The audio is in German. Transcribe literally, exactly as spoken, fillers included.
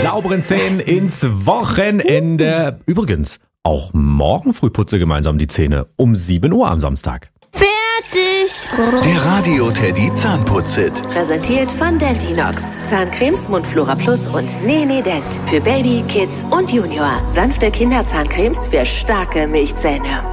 sauberen Zähnen ins Wochenende. Übrigens, auch morgen früh putze gemeinsam die Zähne um sieben Uhr am Samstag. Fertig! Der Radio Teddy Zahnputz-Hit. Präsentiert von Dentinox. Zahncremes Mundflora Plus und Nene Dent. Für Baby, Kids und Junior. Sanfte Kinderzahncremes für starke Milchzähne.